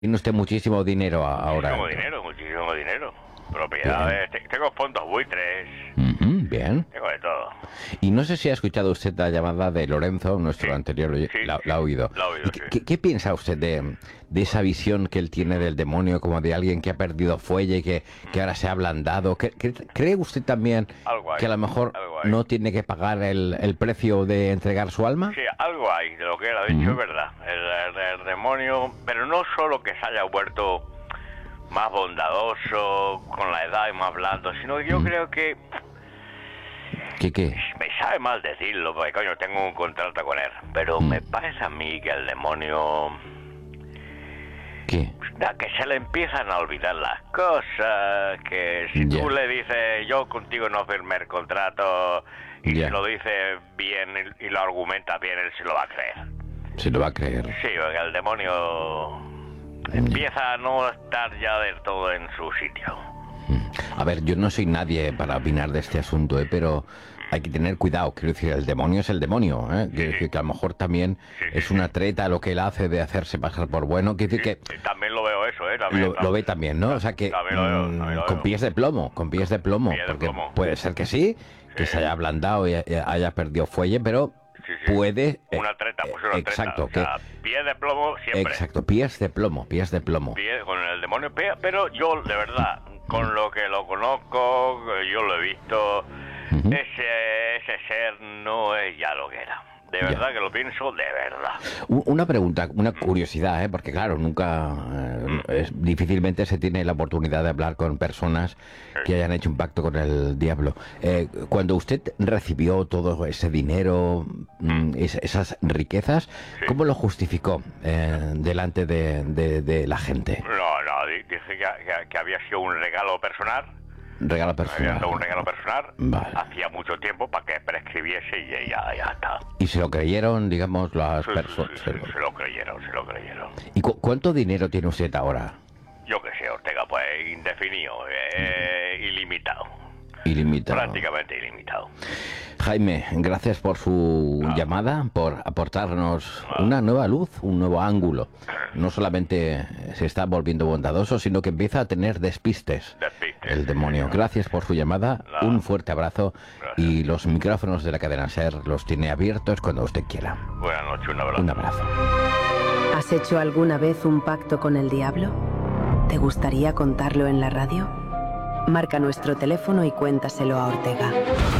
Tiene usted muchísimo dinero ahora. Muchísimo dinero. Propiedades, tengo fondos buitres. Bien. Tengo de todo. Y no sé si ha escuchado usted la llamada de Lorenzo, nuestro anterior. La ha oído. La ha oído, ¿Qué piensa usted de esa visión que él tiene del demonio, como de alguien que ha perdido fuelle y que ahora se ha ablandado? ¿Cree usted también que a lo mejor no tiene que pagar el precio de entregar su alma? Sí, algo hay de lo que él ha dicho, es verdad. El demonio, pero no solo que se haya vuelto más bondadoso con la edad y más blando, sino que yo creo que... ¿Qué? Me sabe mal decirlo, porque coño, tengo un contrato con él, pero me parece a mí que el demonio... ¿Qué? Que se le empiezan a olvidar las cosas, que si tú le dices, yo contigo no firmé el contrato, y si lo dices bien y lo argumentas bien, él se lo va a creer. Se lo va a creer. Sí, porque el demonio empieza a no estar ya del todo en su sitio. A ver, yo no soy nadie para opinar de este asunto, pero hay que tener cuidado. Quiero decir, el demonio es el demonio, Quiero decir que a lo mejor también es una treta lo que él hace de hacerse pasar por bueno. Quiero decir que... También lo veo eso, Lo ve también, ¿no? O sea que con pies de plomo, porque puede ser que sí, que se haya ablandado y haya perdido fuelle, pero... puede... Una treta, pues una exacto, treta. O sea, pies de plomo siempre. Exacto, pies de plomo. Con el demonio, pero yo, de verdad, con lo que lo conozco, yo lo he visto, ese ser no es ya lo que era. De verdad que lo pienso, de verdad. Una pregunta, una curiosidad, porque claro, nunca, difícilmente se tiene la oportunidad de hablar con personas que hayan hecho un pacto con el diablo. Cuando usted recibió todo ese dinero, esas riquezas, ¿cómo lo justificó delante de la gente? No, dije que había sido un regalo personal. Regalo personal. Había dado un regalo personal. Vale. Hacía mucho tiempo para que prescribiese y ya está. ¿Y se lo creyeron, digamos, las personas? Se lo creyeron. ¿Y cuánto dinero tiene usted ahora? Yo qué sé, Ortega, pues indefinido, ilimitado. Prácticamente ilimitado. Jaime, gracias por su llamada, por aportarnos una nueva luz, un nuevo ángulo. No solamente se está volviendo bondadoso, sino que empieza a tener despistes. El demonio. Gracias por su llamada, un fuerte abrazo. Y los micrófonos de la cadena SER los tiene abiertos cuando usted quiera. Buenas noches, un abrazo. Un abrazo. ¿Has hecho alguna vez un pacto con el diablo? ¿Te gustaría contarlo en la radio? Marca nuestro teléfono y cuéntaselo a Ortega.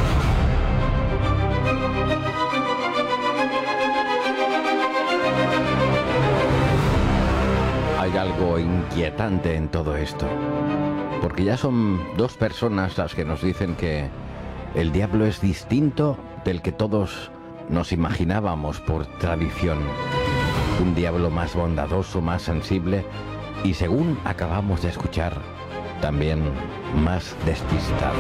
Hay algo inquietante en todo esto, porque ya son dos personas las que nos dicen que el diablo es distinto del que todos nos imaginábamos por tradición. Un diablo más bondadoso, más sensible y, según acabamos de escuchar, también más despistado.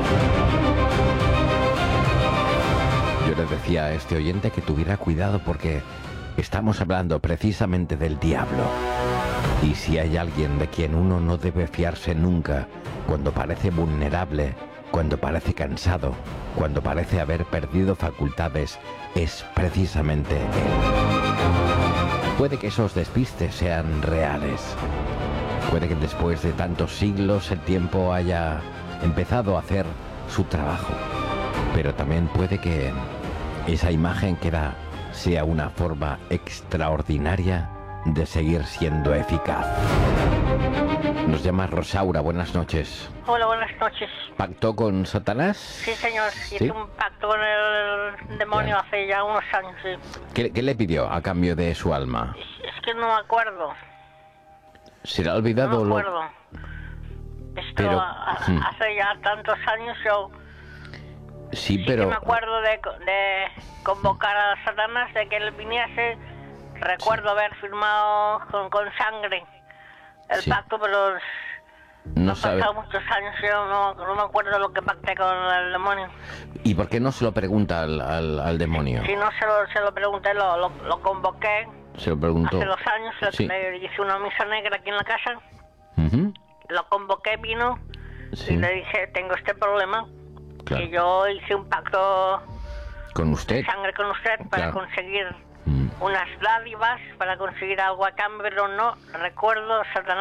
Yo le decía a este oyente que tuviera cuidado porque estamos hablando precisamente del diablo. Y si hay alguien de quien uno no debe fiarse nunca, cuando parece vulnerable, cuando parece cansado, cuando parece haber perdido facultades, es precisamente él. Puede que esos despistes sean reales. Puede que después de tantos siglos el tiempo haya empezado a hacer su trabajo. Pero también puede que esa imagen que da sea una forma extraordinaria de seguir siendo eficaz. Nos llama Rosaura, buenas noches. Hola, buenas noches. ¿Pactó con Satanás? Sí, señor. Hice un pacto con el demonio hace ya unos años, sí. ¿Qué le pidió a cambio de su alma? Es que no me acuerdo. ¿Se le ha olvidado? No me acuerdo. Esto hace ya tantos años yo... Sí, pero... Sí que me acuerdo de convocar a Satanás, de que él viniese. Recuerdo haber firmado con sangre el pacto, pero... No han sabe. pasado muchos años, yo no me acuerdo lo que pacté con el demonio. ¿Y por qué no se lo pregunta al demonio? Si no se lo pregunté, lo convoqué. Se lo preguntó. Hace 2 años le hice una misa negra aquí en la casa. Lo convoqué, vino y le dije, tengo este problema. Y yo hice un pacto con usted, de sangre con usted para conseguir unas dádivas para conseguir algo a cambio, pero no recuerdo, Satanás,